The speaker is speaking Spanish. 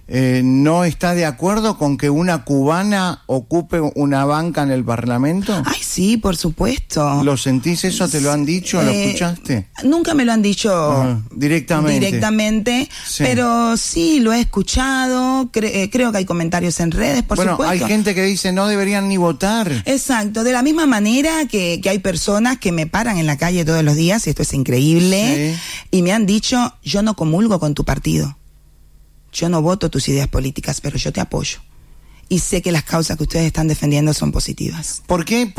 ¿no está de acuerdo con que una cubana ocupe una banca en el Parlamento? Ay, sí, por supuesto. ¿Lo sentís eso? ¿Te lo han dicho? ¿Lo escuchaste? Nunca me lo han dicho directamente, sí. Pero sí, lo he escuchado, creo que hay comentarios en redes, por supuesto. Hay gente que dice no deberían ni votar. Exacto, de la misma manera que hay personas que me paran en la calle todos los días, y esto es increíble, y me han dicho, yo no comulgo con tu partido. Yo no voto tus ideas políticas, pero yo te apoyo. Y sé que las causas que ustedes están defendiendo son positivas. ¿Por qué?